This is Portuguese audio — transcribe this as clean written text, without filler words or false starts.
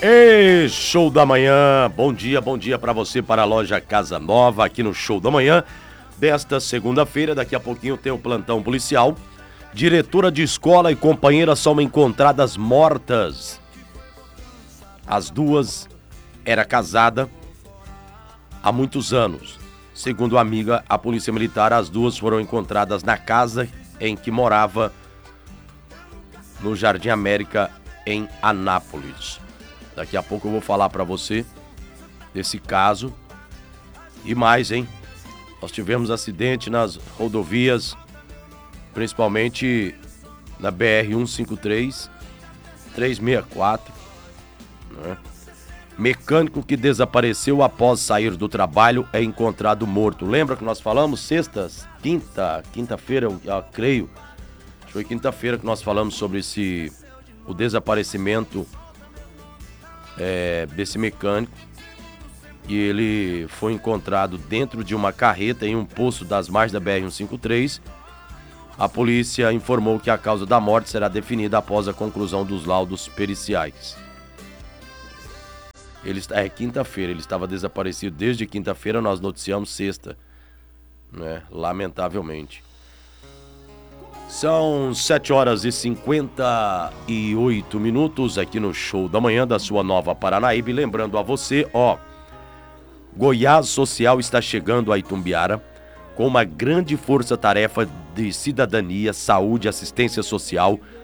Ei, show da manhã, bom dia para você, para a loja Casa Nova, aqui no Show da Manhã, desta segunda-feira. Daqui a pouquinho tem o plantão policial. Diretora de escola e companheira são encontradas mortas. As duas era casada há muitos anos. Segundo a amiga, a polícia militar, as duas foram encontradas na casa em que morava no Jardim América, em Anápolis. Daqui a pouco eu vou falar para você desse caso e mais, hein? Nós tivemos acidente nas rodovias, principalmente na BR-153, 364, né? Mecânico que desapareceu após sair do trabalho é encontrado morto. Lembra que nós falamos quinta-feira, eu creio, foi quinta-feira que nós falamos sobre o desaparecimento desse mecânico, e ele foi encontrado dentro de uma carreta em um poço das margens da BR-153. A polícia informou que a causa da morte será definida após a conclusão dos laudos periciais. Quinta-feira, ele estava desaparecido desde quinta-feira, nós noticiamos sexta, né? Lamentavelmente. São 7h58 aqui no Show da Manhã da sua Nova Paranaíba. Lembrando a você, Goiás Social está chegando a Itumbiara com uma grande força-tarefa de cidadania, saúde, assistência social,